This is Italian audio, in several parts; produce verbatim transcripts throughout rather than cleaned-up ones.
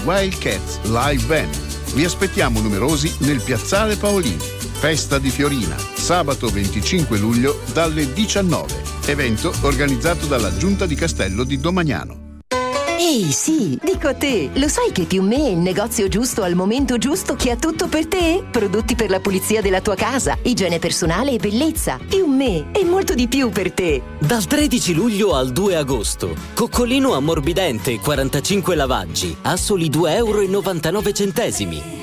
Wildcats Live Band. Vi aspettiamo numerosi nel Piazzale Paolini. Festa di Fiorina, sabato venticinque luglio dalle diciannove. Evento organizzato dalla Giunta di Castello di Domagnano. Ehi, sì, dico a te, lo sai che Più Me è il negozio giusto al momento giusto che ha tutto per te? Prodotti per la pulizia della tua casa, igiene personale e bellezza. Più Me è molto di più per te. Dal tredici luglio al due agosto, coccolino ammorbidente quarantacinque lavaggi a soli due euro e novantanove centesimi.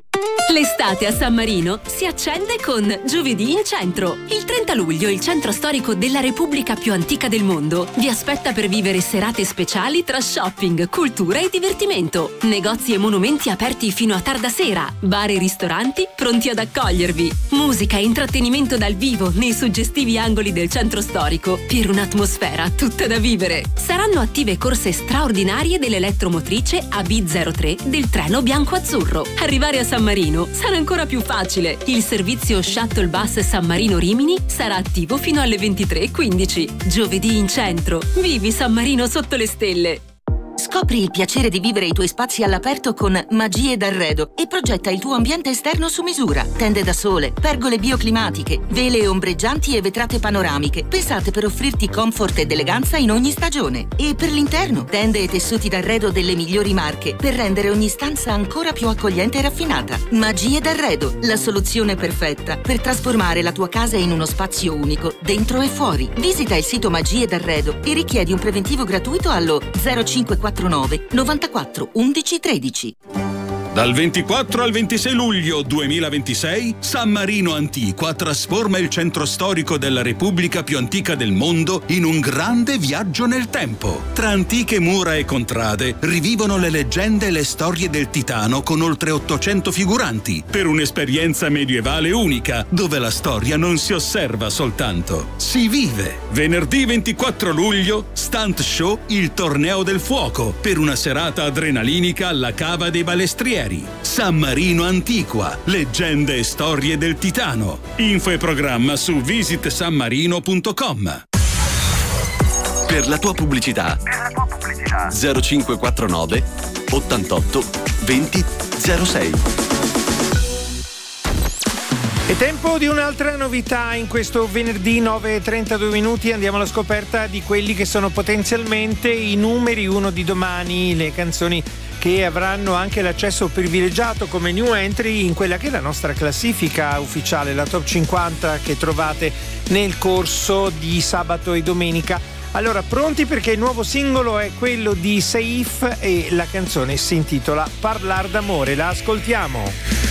L'estate a San Marino si accende con Giovedì in Centro. Il trenta luglio il centro storico della Repubblica più antica del mondo vi aspetta per vivere serate speciali tra shopping, cultura e divertimento. Negozi e monumenti aperti fino a tarda sera, bar e ristoranti pronti ad accogliervi. Musica e intrattenimento dal vivo nei suggestivi angoli del centro storico per un'atmosfera tutta da vivere. Saranno attive corse straordinarie dell'elettromotrice A B zero tre del treno bianco-azzurro. Arrivare a San Marino sarà ancora più facile. Il servizio Shuttle Bus San Marino Rimini sarà attivo fino alle ventitré e quindici. Giovedì in Centro. Vivi San Marino sotto le stelle. Scopri il piacere di vivere i tuoi spazi all'aperto con Magie d'Arredo e progetta il tuo ambiente esterno su misura. Tende da sole, pergole bioclimatiche, vele ombreggianti e vetrate panoramiche, pensate per offrirti comfort ed eleganza in ogni stagione. E per l'interno, tende e tessuti d'arredo delle migliori marche per rendere ogni stanza ancora più accogliente e raffinata. Magie d'Arredo, la soluzione perfetta per trasformare la tua casa in uno spazio unico, dentro e fuori. Visita il sito Magie d'Arredo e richiedi un preventivo gratuito allo zero cinque quattro nove novantaquattro undici tredici. Dal ventiquattro al ventisei luglio duemilaventisei, San Marino Antiqua trasforma il centro storico della Repubblica più antica del mondo in un grande viaggio nel tempo. Tra antiche mura e contrade rivivono le leggende e le storie del Titano con oltre ottocento figuranti, per un'esperienza medievale unica, dove la storia non si osserva soltanto, si vive. Venerdì ventiquattro luglio, Stunt Show Il Torneo del Fuoco, per una serata adrenalinica alla Cava dei Balestrieri. San Marino Antiqua, leggende e storie del Titano. Info e programma su visit san marino punto com. Per la tua pubblicità, zero cinque quattro nove ottantotto venti zero sei. È tempo di un'altra novità in questo venerdì nove e trentadue minuti. Andiamo alla scoperta di quelli che sono potenzialmente i numeri uno di domani, le canzoni che avranno anche l'accesso privilegiato come new entry in quella che è la nostra classifica ufficiale, la top cinquanta che trovate nel corso di sabato e domenica. Allora, pronti, perché il nuovo singolo è quello di Seif e la canzone si intitola Parlar d'amore. La ascoltiamo.